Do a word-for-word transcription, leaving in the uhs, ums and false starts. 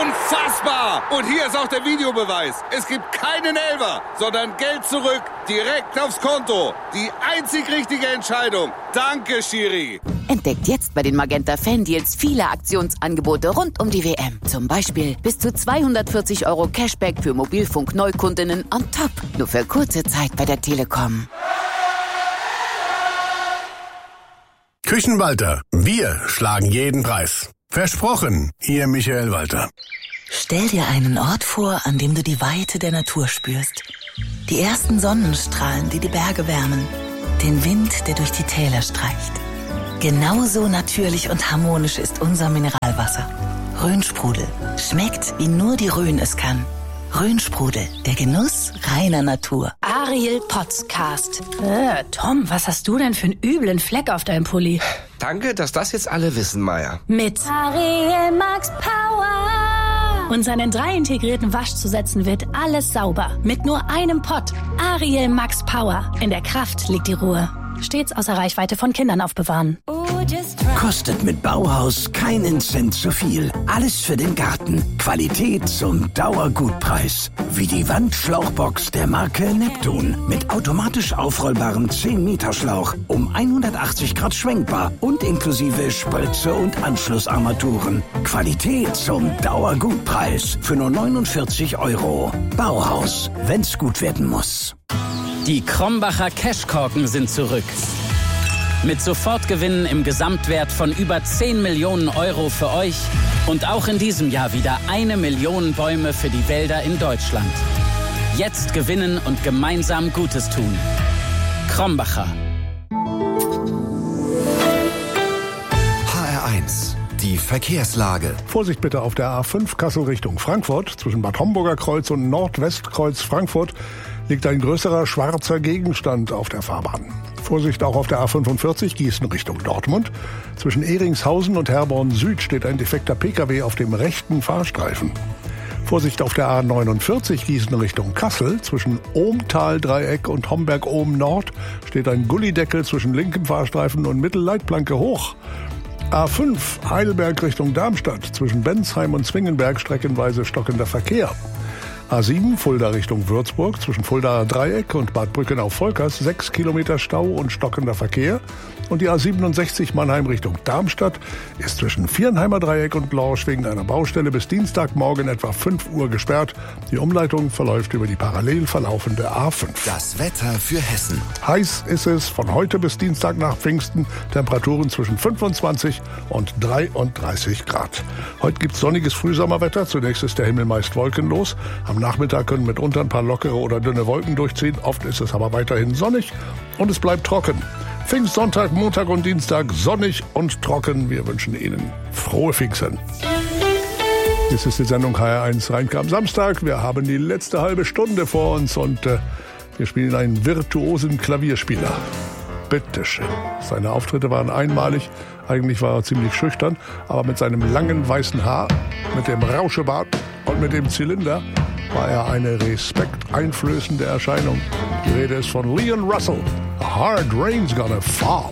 Unfassbar! Und hier ist auch der Videobeweis. Es gibt keinen Elfer, sondern Geld zurück, direkt aufs Konto. Die einzig richtige Entscheidung. Danke, Schiri. Entdeckt jetzt bei den Magenta Fan-Deals viele Aktionsangebote rund um die W M. Zum Beispiel bis zu zweihundertvierzig Euro Cashback für Mobilfunk-Neukundinnen on top. Nur für kurze Zeit bei der Telekom. Küchenwalter, wir schlagen jeden Preis. Versprochen, Ihr Michael Walter. Stell dir einen Ort vor, an dem du die Weite der Natur spürst. Die ersten Sonnenstrahlen, die die Berge wärmen. Den Wind, der durch die Täler streicht. Genauso natürlich und harmonisch ist unser Mineralwasser. Rhönsprudel. Schmeckt, wie nur die Rhön es kann. Rhönsprudel, der Genuss reiner Natur. Ariel Podcast. Äh, Tom, was hast du denn für einen üblen Fleck auf deinem Pulli? Danke, dass das jetzt alle wissen, Maya. Mit Ariel Max Power. Und seinen drei integrierten Waschzusätzen wird alles sauber. Mit nur einem Pott. Ariel Max Power. In der Kraft liegt die Ruhe. Stets außer Reichweite von Kindern aufbewahren. Kostet mit Bauhaus keinen Cent zu viel. Alles für den Garten. Qualität zum Dauergutpreis. Wie die Wandschlauchbox der Marke Neptun. Mit automatisch aufrollbarem zehn Meter Schlauch. Um hundertachtzig Grad schwenkbar. Und inklusive Spritze und Anschlussarmaturen. Qualität zum Dauergutpreis. Für nur neunundvierzig Euro. Bauhaus. Wenn's gut werden muss. Die Krombacher Cashkorken sind zurück. Mit Sofortgewinnen im Gesamtwert von über zehn Millionen Euro für euch und auch in diesem Jahr wieder eine Million Bäume für die Wälder in Deutschland. Jetzt gewinnen und gemeinsam Gutes tun. Krombacher. H R eins. Die Verkehrslage. Vorsicht bitte auf der A fünf Kassel Richtung Frankfurt. Zwischen Bad Homburger Kreuz und Nordwestkreuz Frankfurt liegt ein größerer schwarzer Gegenstand auf der Fahrbahn. Vorsicht auch auf der A fünfundvierzig Gießen Richtung Dortmund. Zwischen Eringshausen und Herborn Süd steht ein defekter Pkw auf dem rechten Fahrstreifen. Vorsicht auf der A neunundvierzig Gießen Richtung Kassel. Zwischen Ohmtal-Dreieck und Homberg-Ohm-Nord steht ein Gullideckel zwischen linkem Fahrstreifen und Mittelleitplanke hoch. A fünf Heidelberg Richtung Darmstadt. Zwischen Bensheim und Zwingenberg streckenweise stockender Verkehr. A sieben Fulda Richtung Würzburg, zwischen Fuldaer Dreieck und Bad Brückenau-Volkers sechs Kilometer Stau und stockender Verkehr. Und die A siebenundsechzig Mannheim Richtung Darmstadt ist zwischen Viernheimer Dreieck und Lorsch wegen einer Baustelle bis Dienstagmorgen etwa fünf Uhr gesperrt. Die Umleitung verläuft über die parallel verlaufende A fünf. Das Wetter für Hessen. Heiß ist es von heute bis Dienstag nach Pfingsten. Temperaturen zwischen fünfundzwanzig und dreiunddreißig Grad. Heute gibt's sonniges Frühsommerwetter. Zunächst ist der Himmel meist wolkenlos. Am Nachmittag können mitunter ein paar lockere oder dünne Wolken durchziehen. Oft ist es aber weiterhin sonnig und es bleibt trocken. Pfingstsonntag, Montag und Dienstag sonnig und trocken. Wir wünschen Ihnen frohe Pfingsten. Dies ist die Sendung H R eins Rheinkam Samstag. Wir haben die letzte halbe Stunde vor uns und äh, wir spielen einen virtuosen Klavierspieler. Bitteschön. Seine Auftritte waren einmalig. Eigentlich war er ziemlich schüchtern, aber mit seinem langen weißen Haar, mit dem Rauschebart und mit dem Zylinder war er eine respekteinflößende Erscheinung. Die Rede ist von Leon Russell. A hard rain's gonna fall.